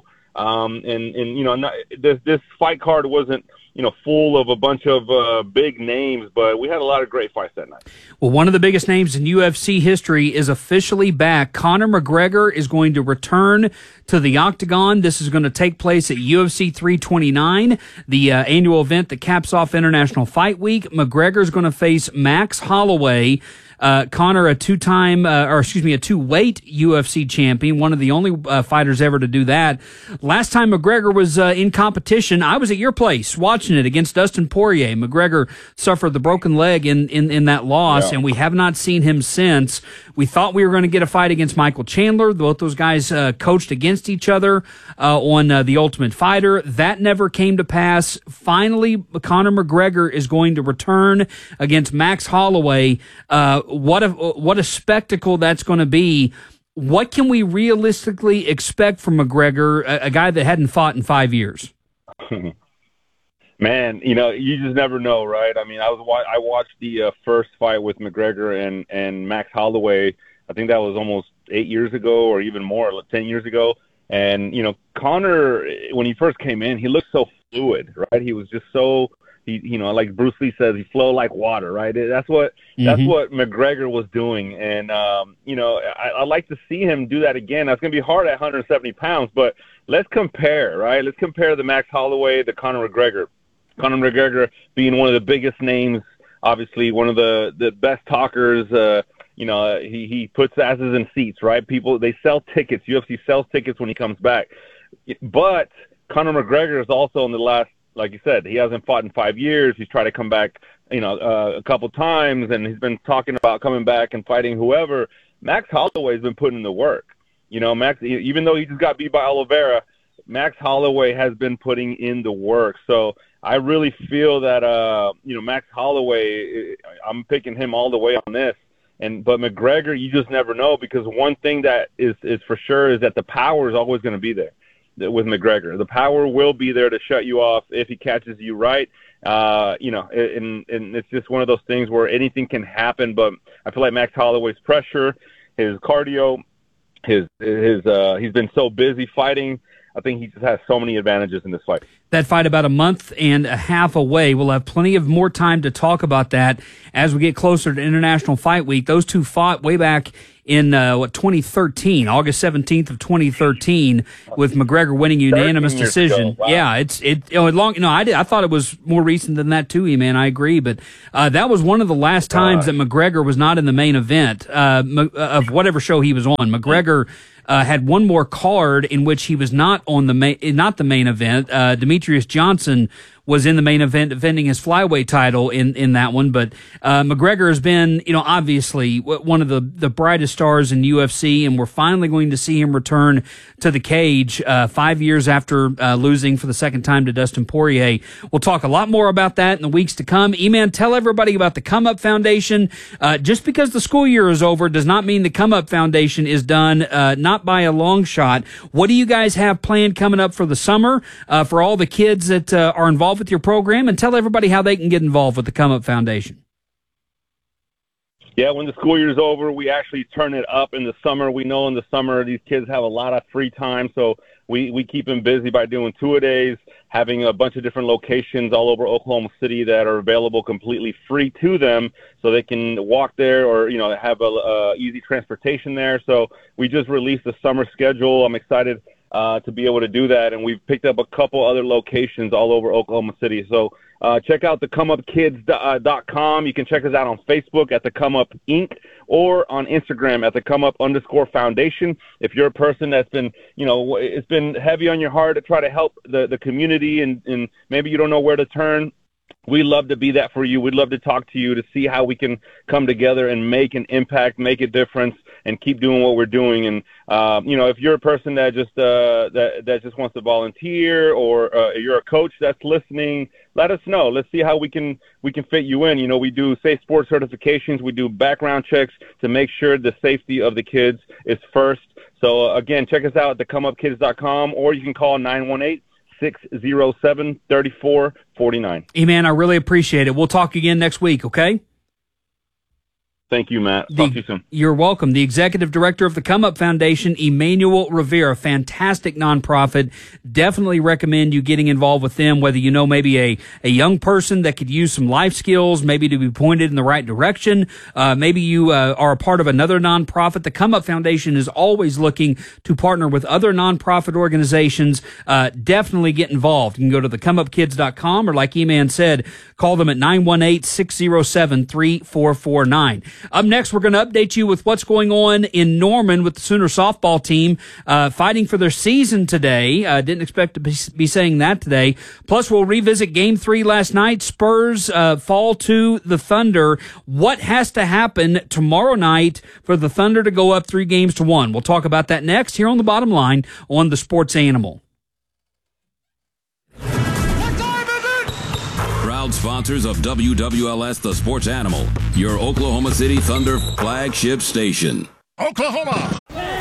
This fight card wasn't, full of a bunch of big names, but we had a lot of great fights that night. Well, one of the biggest names in UFC history is officially back. Conor McGregor is going to return to the Octagon. This is going to take place at UFC 329, the annual event that caps off International Fight Week. McGregor is going to face Max Holloway. Conor, a two-weight UFC champion, one of the only fighters ever to do that. Last time McGregor was in competition, I was at your place watching it against Dustin Poirier. McGregor suffered the broken leg in that loss, and we have not seen him since. We thought we were going to get a fight against Michael Chandler. Both those guys coached against each other on The Ultimate Fighter. That never came to pass. Finally, Conor McGregor is going to return against Max Holloway. What a spectacle that's going to be. What can we realistically expect from McGregor, a guy that hadn't fought in 5 years? Man, you just never know, right? I mean, I watched the first fight with McGregor and Max Holloway. I think that was almost 8 years ago or even more, 10 years ago. And, Conor, when he first came in, he looked so fluid, right? He was just so... like Bruce Lee says, he flowed like water, right? That's what McGregor was doing. And, I'd like to see him do that again. That's going to be hard at 170 pounds, but let's compare, right? Let's compare the Max Holloway, the Conor McGregor. Conor McGregor being one of the biggest names, obviously one of the best talkers. He puts asses in seats, right? People, they sell tickets. UFC sells tickets when he comes back. But Conor McGregor is also in the last, like you said, he hasn't fought in 5 years. He's tried to come back, a couple times, and he's been talking about coming back and fighting whoever. Max Holloway's been putting in the work. Max, even though he just got beat by Oliveira, Max Holloway has been putting in the work. So I really feel that, Max Holloway, I'm picking him all the way on this. But McGregor, you just never know, because one thing that is for sure is that the power is always going to be there with McGregor. The power will be there to shut you off if he catches you right. And it's just one of those things where anything can happen. But I feel like Max Holloway's pressure, his cardio, he's been so busy fighting. I think he just has so many advantages in this fight. That fight about a month and a half away. We'll have plenty of more time to talk about that as we get closer to International Fight Week. Those two fought way back in 2013, August 17th of 2013, with McGregor winning unanimous decision. Wow. Yeah, I thought it was more recent than that too, man. I agree, but that was one of the last times that McGregor was not in the main event of whatever show he was on. McGregor had one more card in which he was not on the main event. Demetrius Johnson was in the main event defending his flyweight title in that one. But McGregor has been, obviously one of the brightest stars in UFC, and we're finally going to see him return to the cage 5 years after losing for the second time to Dustin Poirier. We'll talk a lot more about that in the weeks to come. E-Man, tell everybody about the Come Up Foundation. Just because the school year is over does not mean the Come Up Foundation is done, not by a long shot. What do you guys have planned coming up for the summer for all the kids that are involved with your program? And tell everybody how they can get involved with the Come Up Foundation. Yeah, when the school year is over, we actually turn it up in the summer. We know in the summer these kids have a lot of free time, so we keep them busy by doing two-a-days, having a bunch of different locations all over Oklahoma City that are available completely free to them, so they can walk there or have easy transportation there. So we just released the summer schedule. I'm excited to be able to do that, and we've picked up a couple other locations all over Oklahoma City. So check out the ComeUpKids.com. You can check us out on Facebook at the Come Up Inc. or on Instagram at the Come Up _Foundation. If you're a person that's been, it's been heavy on your heart to try to help the community and maybe you don't know where to turn, we'd love to be that for you. We'd love to talk to you to see how we can come together and make an impact, make a difference, and keep doing what we're doing. And if you're a person that just that just wants to volunteer, or you're a coach that's listening, let us know. Let's see how we can fit you in. We do safe sports certifications. We do background checks to make sure the safety of the kids is first. So again, check us out at thecomeupkids.com, or you can call 918-607-3449. E-Man, I really appreciate it. We'll talk again next week, okay? Thank you, Matt. Talk to you soon. You're welcome. The executive director of the Come Up Foundation, Emmanuel Rivera, fantastic nonprofit. Definitely recommend you getting involved with them, whether maybe a young person that could use some life skills, maybe to be pointed in the right direction. Maybe you are a part of another nonprofit. The Come Up Foundation is always looking to partner with other nonprofit organizations. Definitely get involved. You can go to thecomeupkids.com, or like E-Man said, call them at 918-607-3449. Up next, we're going to update you with what's going on in Norman with the Sooner softball team fighting for their season today. Didn't expect to be saying that today. Plus, we'll revisit Game 3 last night. Spurs fall to the Thunder. What has to happen tomorrow night for the Thunder to go up 3-1? We'll talk about that next here on The Bottom Line on The Sports Animal. Proud sponsors of WWLS The Sports Animal, your Oklahoma City Thunder flagship station. Oklahoma!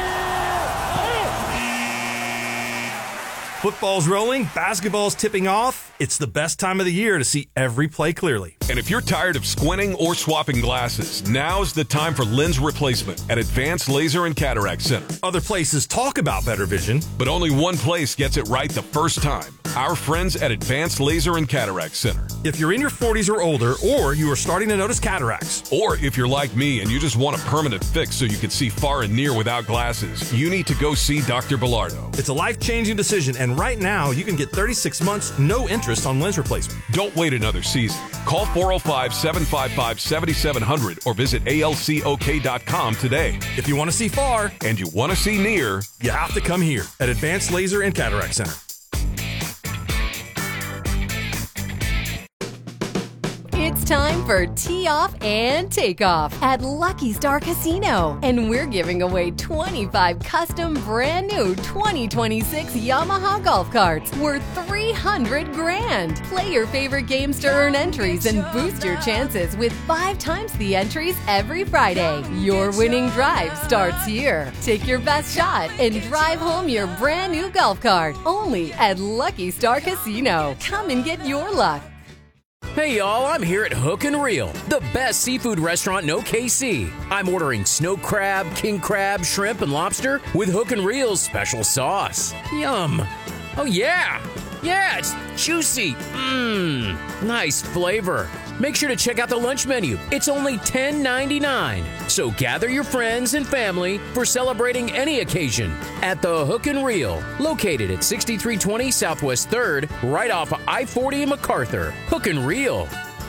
Football's rolling, basketball's tipping off. It's the best time of the year to see every play clearly. And if you're tired of squinting or swapping glasses, now's the time for lens replacement at Advanced Laser and Cataract Center. Other places talk about better vision, but only one place gets it right the first time. Our friends at Advanced Laser and Cataract Center. If you're in your 40s or older, or you are starting to notice cataracts, or if you're like me and you just want a permanent fix so you can see far and near without glasses, you need to go see Dr. Bilardo. It's a life-changing decision, and right now you can get 36 months, no interest on lens replacement. Don't wait another season. Call 405-755-7700 or visit alcok.com today. If you want to see far and you want to see near, you have to come here at Advanced Laser and Cataract Center. It's time for Tee Off and Take Off at Lucky Star Casino. And we're giving away 25 custom brand new 2026 Yamaha golf carts worth $300 grand. Play your favorite games to earn entries and boost your chances with 5 times the entries every Friday. Your winning drive starts here. Take your best shot and drive home your brand new golf cart only at Lucky Star Casino. Come and get your luck. Hey y'all, I'm here at Hook and Reel, the best seafood restaurant in OKC. I'm ordering snow crab, king crab, shrimp, and lobster with Hook and Reel's special sauce. Yum. Oh yeah. Yeah, it's juicy. Mmm. Nice flavor. Make sure to check out the lunch menu. It's only $10.99. So gather your friends and family for celebrating any occasion at the Hook and Reel, located at 6320 Southwest 3rd, right off of I-40 in MacArthur. Hook and Reel.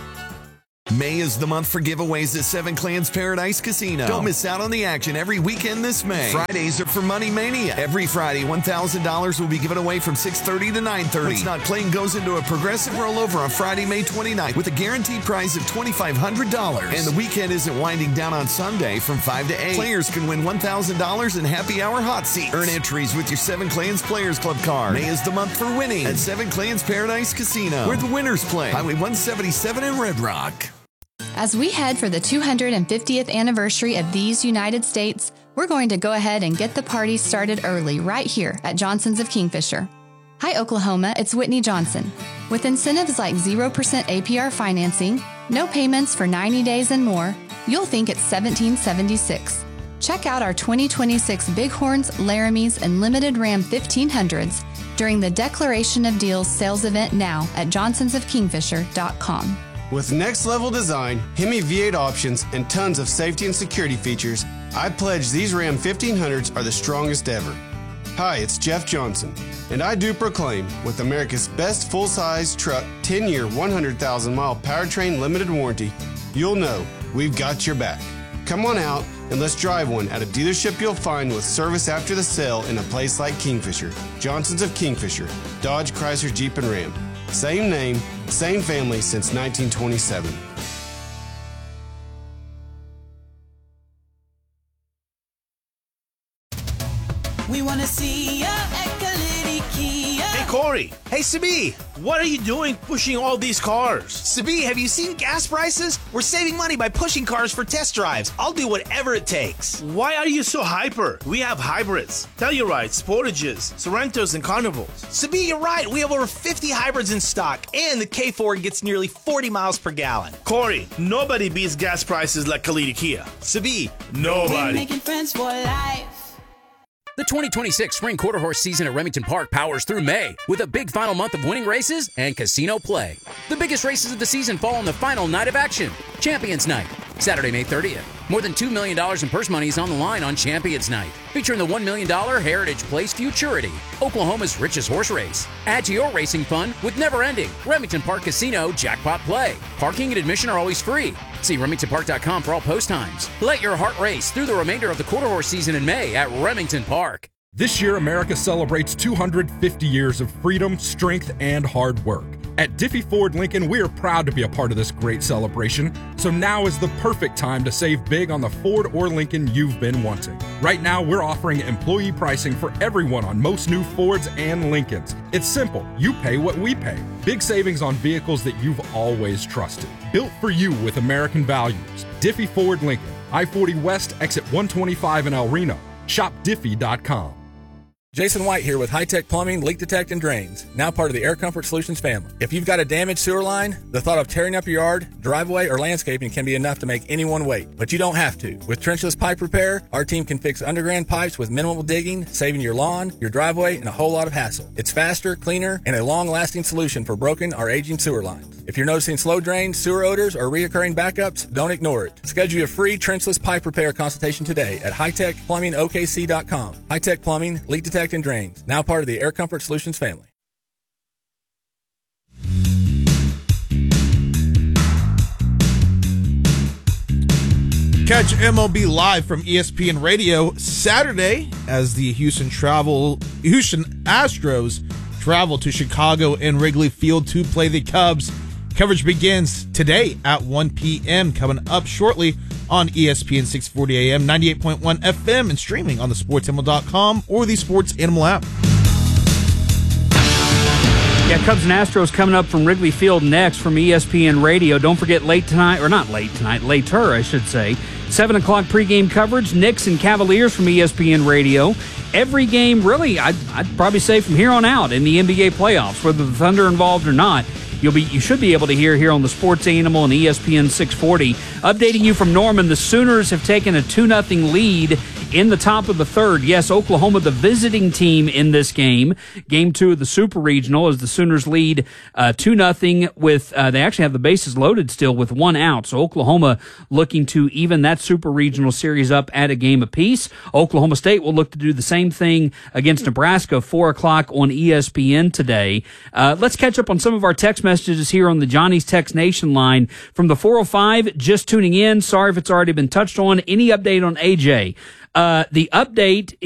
May is the month for giveaways at Seven Clans Paradise Casino. Don't miss out on the action every weekend this May. Fridays are for Money Mania. Every Friday, $1,000 will be given away from 6:30 to 9:30. What's not playing goes into a progressive rollover on Friday, May 29th with a guaranteed prize of $2,500. And the weekend isn't winding down on Sunday from 5 to 8. Players can win $1,000 in happy hour hot seats. Earn entries with your Seven Clans Players Club card. May is the month for winning at Seven Clans Paradise Casino, where the winners play. Highway 177 in Red Rock. As we head for the 250th anniversary of these United States, we're going to go ahead and get the party started early right here at Johnson's of Kingfisher. Hi, Oklahoma, it's Whitney Johnson. With incentives like 0% APR financing, no payments for 90 days and more, you'll think it's 1776. Check out our 2026 Bighorns, Laramies, and Limited Ram 1500s during the Declaration of Deals sales event now at johnsonsofkingfisher.com. With next-level design, Hemi V8 options, and tons of safety and security features, I pledge these Ram 1500s are the strongest ever. Hi, it's Jeff Johnson, and I do proclaim, with America's best full-size truck, 10-year, 100,000-mile powertrain limited warranty, you'll know we've got your back. Come on out and let's drive one at a dealership you'll find with service after the sale in a place like Kingfisher. Johnson's of Kingfisher, Dodge, Chrysler, Jeep, and Ram. Same name, same family since 1927. We want to see ya at Kalidi Kia. Hey, Corey. Hey, Sabi. What are you doing pushing all these cars? Sabi, have you seen gas prices? We're saving money by pushing cars for test drives. I'll do whatever it takes. Why are you so hyper? We have hybrids, Tellurides, Sportages, Sorrentos, and Carnivals. Sabi, you're right. We have over 50 hybrids in stock, and the K4 gets nearly 40 miles per gallon. Corey, nobody beats gas prices like Kalidi Kia. Sabi, nobody. We're making friends for life. The 2026 Spring Quarter Horse season at Remington Park powers through May with a big final month of winning races and casino play. The biggest races of the season fall on the final night of action, Champions Night, Saturday, May 30th. More than $2 million in purse money is on the line on Champions Night, featuring the $1 million Heritage Place Futurity, Oklahoma's richest horse race. Add to your racing fun with never-ending Remington Park Casino Jackpot Play. Parking and admission are always free. See RemingtonPark.com for all post times. Let your heart race through the remainder of the quarter horse season in May at Remington Park. This year, America celebrates 250 years of freedom, strength, and hard work. At Diffie Ford Lincoln, we are proud to be a part of this great celebration, so now is the perfect time to save big on the Ford or Lincoln you've been wanting. Right now, we're offering employee pricing for everyone on most new Fords and Lincolns. It's simple. You pay what we pay. Big savings on vehicles that you've always trusted. Built for you with American values. Diffie Ford Lincoln, I-40 West, exit 125 in El Reno. Shop Diffie.com. Jason White here with High Tech Plumbing, Leak Detect, and Drains, now part of the Air Comfort Solutions family. If you've got a damaged sewer line, the thought of tearing up your yard, driveway, or landscaping can be enough to make anyone wait. But you don't have to. With trenchless pipe repair, our team can fix underground pipes with minimal digging, saving your lawn, your driveway, and a whole lot of hassle. It's faster, cleaner, and a long-lasting solution for broken or aging sewer lines. If you're noticing slow drains, sewer odors, or reoccurring backups, don't ignore it. Schedule your free trenchless pipe repair consultation today at hightechplumbingokc.com. High Tech Plumbing, Leak Detect, and Drains, now part of the Air Comfort Solutions family. Catch MLB live from ESPN Radio Saturday as the Houston Astros travel to Chicago and Wrigley Field to play the Cubs. Coverage begins today at 1 p.m. Coming up shortly on ESPN 640 AM, 98.1 FM, and streaming on the sportsanimal.com or the Sports Animal app. Yeah, Cubs and Astros coming up from Wrigley Field next from ESPN Radio. Don't forget later, I should say. 7 o'clock pregame coverage, Knicks and Cavaliers from ESPN Radio. Every game, really, I'd probably say from here on out in the NBA playoffs, whether the Thunder involved or not, you should be able to hear here on the Sports Animal and ESPN 640. Updating you from Norman, the Sooners have taken a 2-0 lead in the top of the third. Yes, Oklahoma, the visiting team in this game. Game 2 of the Super Regional as the Sooners lead 2-0 with, they actually have the bases loaded still with 1 out. So Oklahoma looking to even that Super Regional series up at a game apiece. Oklahoma State will look to do the same thing against Nebraska, 4 o'clock on ESPN today. Let's catch up on some of our text messages here on the Johnny's Text Nation line. From the 405, just tuning in. Sorry if it's already been touched on. Any update on AJ? The update